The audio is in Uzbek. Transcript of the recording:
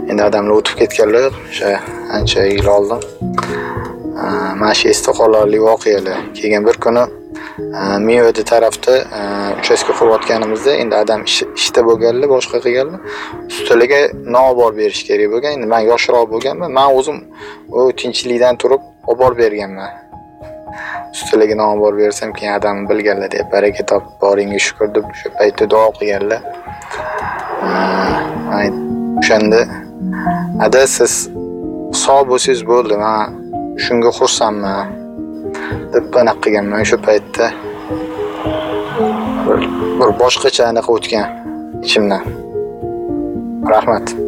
endi odamlar o'tib ketganlar, o'sha ancha yil oldin. Mana shu esda qolarli voqealar. Keyin bir kuni Miyodi tarafda uchastka qurayotganimizda endi adam ishda bo'lganlar, boshqa qilganlar. Ustalarga non olib berish kerak bo'lgan. Endi men yoshroq bo'lganman. Men o'zim u tinchlikdan turib olib berganman. Ustalarga non olib bersam, keyin adam bilganlar deb baraka topib boringga shukr deb o'sha paytda duo qilganlar. O'shanda ada siz sog' bo'lsangiz bo'ldi, men shunga xursandman deb aniq qilganman. O'sha paytda bir boshqacha aniq o'tgan ichimdan. Rahmat.